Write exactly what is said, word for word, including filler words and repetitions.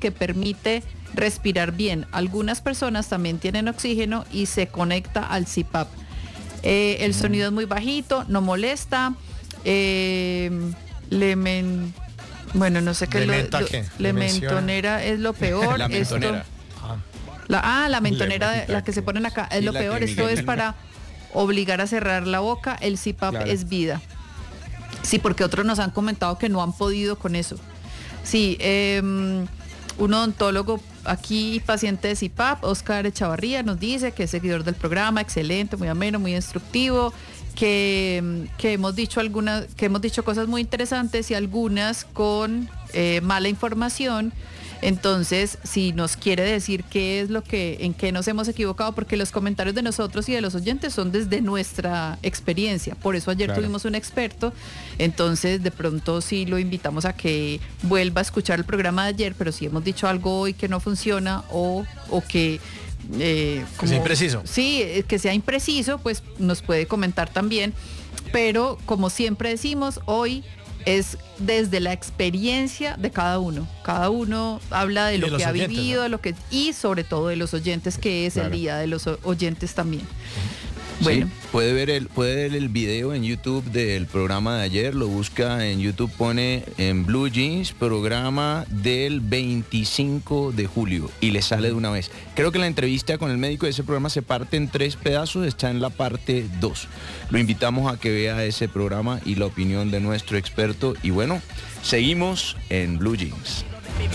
que permite respirar bien. Algunas personas también tienen oxígeno y se conecta al C PAP. Eh, el sonido es muy bajito, no molesta. Eh, le men, bueno, no sé qué. ¿Le Lo, menta lo, qué? le mentonera es lo peor. La mentonera. Esto, la, ah, la mentonera, menta la que se ponen acá, es Sí, lo la peor. que Esto Miguel- es para obligar a cerrar la boca. El C PAP Claro. es vida. Sí, porque otros nos han comentado que no han podido con eso. Sí, eh, un odontólogo aquí, paciente de C PAP, Oscar Echavarría, nos dice que es seguidor del programa, excelente, muy ameno, muy instructivo, que, que hemos dicho algunas, que hemos dicho cosas muy interesantes y algunas con eh, mala información. Entonces, si nos quiere decir qué es lo que, en qué nos hemos equivocado, porque los comentarios de nosotros y de los oyentes son desde nuestra experiencia. Por eso ayer Claro. tuvimos un experto. Entonces, de pronto sí lo invitamos a que vuelva a escuchar el programa de ayer, pero si hemos dicho algo hoy que no funciona o, o que... Eh, Que sea impreciso. Sí, eh, que sea impreciso, pues nos puede comentar también. Pero como siempre decimos, hoy es desde la experiencia de cada uno. Cada uno habla de Y lo de los que ha oyentes, vivido, ¿no? de lo que y sobre todo de los oyentes, que es Claro. el día de los o- oyentes también. Sí, Bueno, puede ver el puede ver el video en YouTube del programa de ayer, lo busca en YouTube, pone en Blue Jeans programa del veinticinco de julio y le sale de una vez. Creo que la entrevista con el médico de ese programa se parte en tres pedazos, está en la parte dos. Lo invitamos a que vea ese programa y la opinión de nuestro experto y bueno, seguimos en Blue Jeans.